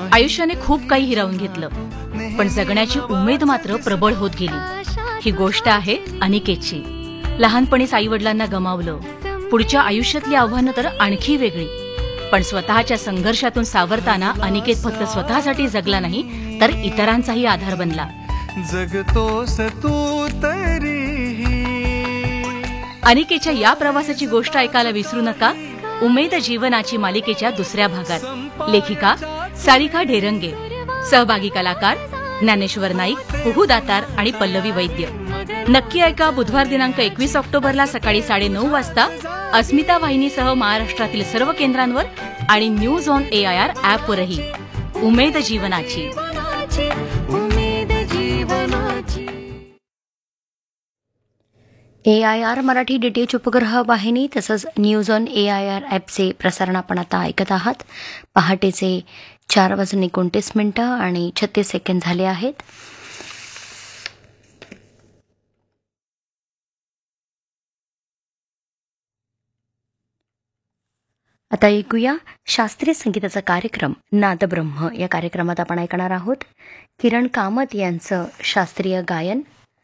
आयुष्याने खूप काही हिरावून घेतलं, पण जगण्याची उमेद मात्र प्रबळ होत गेली. ही गोष्ट आहे अनिकेतची. लहानपणीच आईवडिलांना गमावलं. पुढच्या आयुष्यातली आव्हानं तर आणखी वेगळी. पण स्वतःच्या संघर्षातून सावरताना अनिकेत फक्त स्वतःसाठी जगला नाही, तर इतरांचाही आधार बनला. जगतोस तू तरीही. अनिकेतच्या या प्रवासाची गोष्ट ऐकायला विसरू नका. उमेद जीवनाची मालिकेच्या दुसऱ्या भागात. लेखिका सारिका ढेरंगे, सहभागी कलाकार ज्ञानेश्वर नाईक, हुहू दातार आणि पल्लवी वैद्य. नक्की ऐका. बुधवार दिनांक 21 ऑक्टोबरला सकाळी 9:30 वाजता अस्मिता वाहिनीसह महाराष्ट्रातील सर्व केंद्रांवर आणि न्यूज ऑन AIR ॲपवरही. उमेद जीवनाची. AIR मराठी DTH उपग्रह वाहिनी तसंच न्यूज ऑन AIR ॲपचे प्रसारण आपण आता ऐकत आहात. पहाटेचे 4:29 आणि 36 सेकंद झाले आहेत. आता ऐकूया शास्त्रीय संगीताचा कार्यक्रम नादब्रह्म. या कार्यक्रमात आपण ऐकणार आहोत किरण कामत यांचं शास्त्रीय गायन.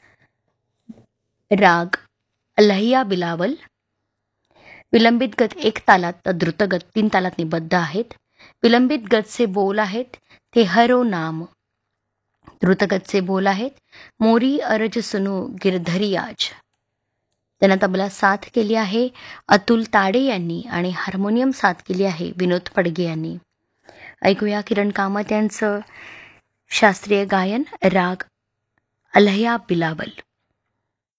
राग अल्हैया बिलावल. विलंबित गत 1 तालात तर द्रुतगत 3 तालात निबद्ध आहेत. विलंबित गतचे बोल आहेत ते हरो नाम. द्रुतगतचे बोल आहेत मोरी अरज सुनू गिरधरी आज. त्यांना तबला साथ केली आहे अतुल ताडे यांनी आणि हार्मोनियम साथ केली आहे विनोद पडगे यांनी. ऐकूया किरण कामत यांचं शास्त्रीय गायन राग अल्हैया बिलावल.